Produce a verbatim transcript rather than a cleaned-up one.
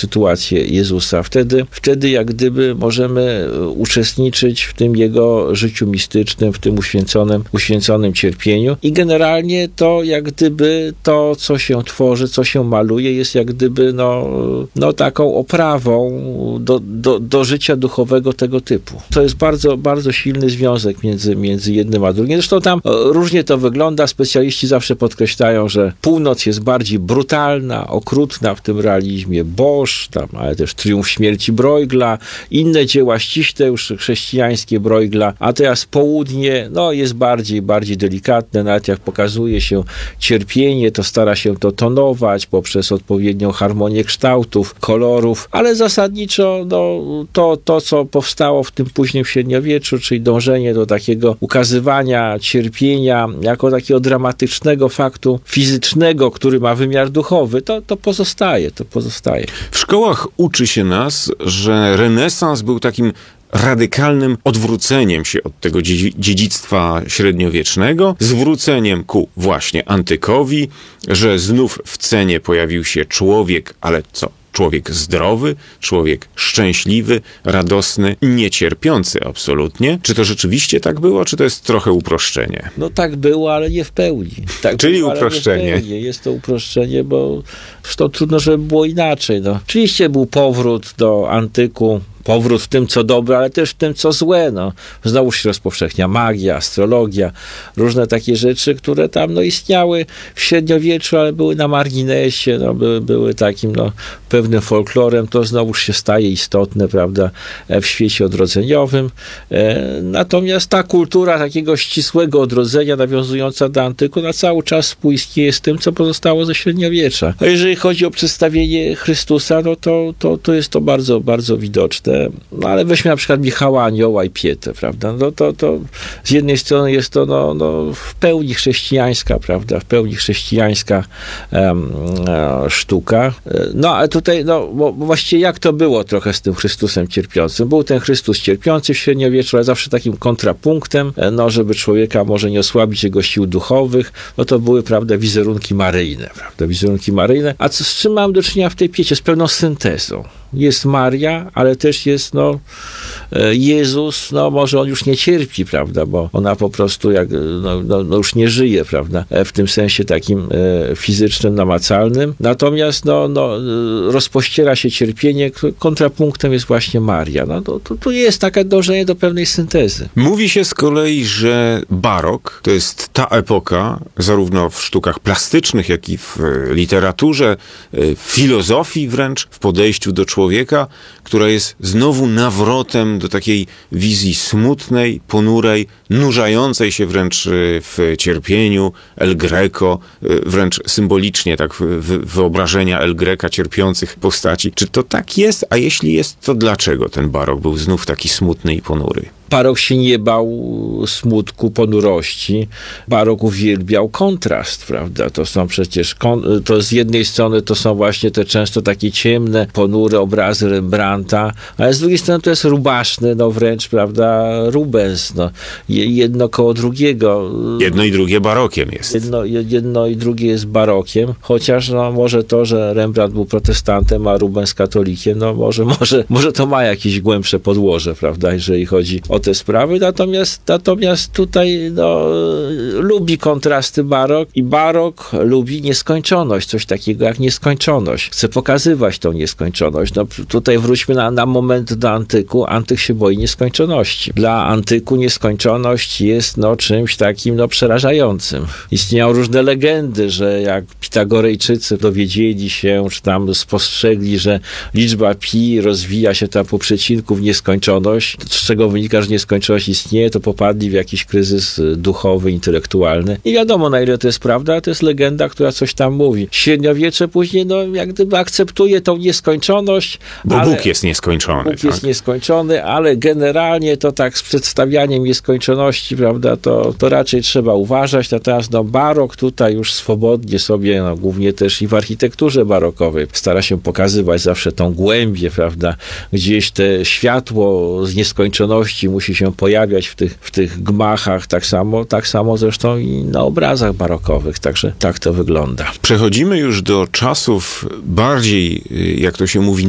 sytuację Jezusa. Wtedy, wtedy jak gdyby możemy uczestniczyć w tym Jego życiu mistycznym, w tym uświęconym, uświęconym cierpieniu i generalnie to jak gdyby to, co się tworzy, co się maluje, jest jak gdyby no, no taką oprawą do, do, do życia duchowego tego typu. To jest bardzo, bardzo silny związek między, między jednym a drugim. Zresztą tam różnie to wygląda. Specjaliści zawsze podkreślają, że północ jest bardziej brutalna, okrutna w tym realizmie. Bosch, tam, ale też Triumf śmierci Bruegla, inne dzieła ściśle już chrześcijańskie Bruegla, a teraz południe no, jest bardziej, bardziej delikatne, nawet jak pokazuje się cierpienie, to stara się to tonować poprzez odpowiednią harmonię kształtów, kolorów, ale zasadniczo no, to, to, co powstało w tym późnym średniowieczu, czyli dążenie do takiego ukazywania cierpienia jako takiego dramatycznego faktu fizycznego, który ma wymiar duchowy, to, to pozostaje, to pozostaje. W szkołach uczy się nas, że renesans był takim radykalnym odwróceniem się od tego dziedzictwa średniowiecznego, zwróceniem ku właśnie antykowi, że znów w cenie pojawił się człowiek, ale co? Człowiek zdrowy, człowiek szczęśliwy, radosny, niecierpiący absolutnie. Czy to rzeczywiście tak było, czy to jest trochę uproszczenie? No tak było, ale nie w pełni. Tak Czyli było, uproszczenie. Ale nie w pełni. Jest to uproszczenie, bo zresztą trudno, żeby było inaczej. No. Oczywiście był powrót do antyku, powrót w tym, co dobre, ale też w tym, co złe. No. Znowu się rozpowszechnia magia, astrologia, różne takie rzeczy, które tam no, istniały w średniowieczu, ale były na marginesie, no, były, były takim no, pewnym folklorem. To znowu się staje istotne, prawda, w świecie odrodzeniowym. E, natomiast ta kultura takiego ścisłego odrodzenia, nawiązująca do antyku, na cały czas współistnieje z tym, co pozostało ze średniowiecza. A jeżeli chodzi o przedstawienie Chrystusa, no to, to, to jest to bardzo, bardzo widoczne. No ale weźmy na przykład Michała Anioła i Pietę, prawda? No to, to z jednej strony jest to no, no, w pełni chrześcijańska, prawda? W pełni chrześcijańska um, e, sztuka. No ale tutaj, no bo właściwie jak to było trochę z tym Chrystusem cierpiącym? Był ten Chrystus cierpiący w średniowieczu, ale zawsze takim kontrapunktem, no żeby człowieka może nie osłabić jego sił duchowych, no to były, prawda, wizerunki maryjne, prawda? Wizerunki maryjne. A co, z czym mam do czynienia w tej Piecie? Z pewną syntezą. Jest Maria, ale też jest no, Jezus, no może on już nie cierpi, prawda, bo ona po prostu jak, no, no, no już nie żyje, prawda, w tym sensie takim e, fizycznym, namacalnym. Natomiast no, no, rozpościera się cierpienie, kontrapunktem jest właśnie Maria. No, to, to, to jest takie dążenie do pewnej syntezy. Mówi się z kolei, że barok to jest ta epoka, zarówno w sztukach plastycznych, jak i w literaturze, w filozofii wręcz, w podejściu do człowieka, człowieka, która jest znowu nawrotem do takiej wizji smutnej, ponurej, nurzającej się wręcz w cierpieniu El Greco, wręcz symbolicznie tak wyobrażenia El Greca cierpiących postaci. Czy to tak jest? A jeśli jest, to dlaczego ten barok był znów taki smutny i ponury? Barok się nie bał smutku, ponurości. Barok uwielbiał kontrast, prawda? To są przecież, to z jednej strony to są właśnie te często takie ciemne, ponure obrazy Rembrandta, ale z drugiej strony to jest rubaszny, no wręcz, prawda, Rubens, no. Jedno koło drugiego. Jedno i drugie barokiem jest. Jedno, jedno i drugie jest barokiem, chociaż no może to, że Rembrandt był protestantem, a Rubens katolikiem, no może, może, może to ma jakieś głębsze podłoże, prawda, jeżeli chodzi o te sprawy, natomiast, natomiast tutaj no, lubi kontrasty barok i barok lubi nieskończoność, coś takiego jak nieskończoność. Chce pokazywać tą nieskończoność. No, tutaj wróćmy na, na moment do antyku. Antyk się boi nieskończoności. Dla antyku nieskończoność jest no, czymś takim no, przerażającym. Istnieją różne legendy, że jak Pitagorejczycy dowiedzieli się, czy tam spostrzegli, że liczba pi rozwija się tam po przecinku w nieskończoność, z czego wynika, że nieskończoność istnieje, to popadli w jakiś kryzys duchowy, intelektualny. Nie wiadomo, na ile to jest prawda, ale to jest legenda, która coś tam mówi. Średniowiecze później, no, jak gdyby akceptuje tą nieskończoność. Bo ale Bóg jest nieskończony. Bóg tak? jest nieskończony, ale generalnie to tak z przedstawianiem nieskończoności, prawda, to, to raczej trzeba uważać. Natomiast no, barok tutaj już swobodnie sobie, no, głównie też i w architekturze barokowej, stara się pokazywać zawsze tą głębię, prawda, gdzieś te światło z nieskończoności musi się pojawiać w tych, w tych gmachach, tak samo, tak samo zresztą i na obrazach barokowych, także tak to wygląda. Przechodzimy już do czasów bardziej, jak to się mówi,